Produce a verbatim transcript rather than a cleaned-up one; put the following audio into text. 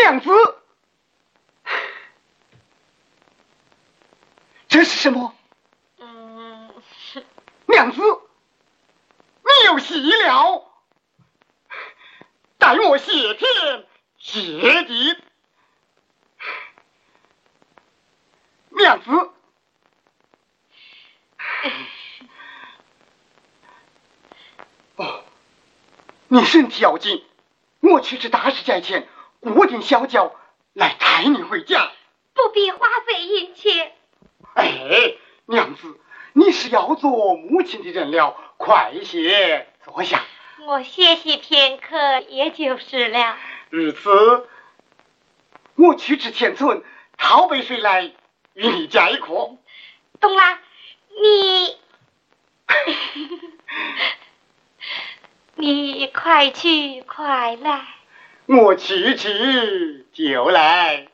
娘子，这是什么？ 嗯， 娘子，你有喜了，待我谢天谢地。娘子，哦，你身体要紧，我去这大事在前，雇点小轿来抬你回家。 不必花费银钱。 哎，娘子，你是要做母亲的人了，快些坐下。 我歇息片刻，也就是了。 如此，我去至田村讨杯水来与你加一课。 懂了，你你快去快来。 我去去就来。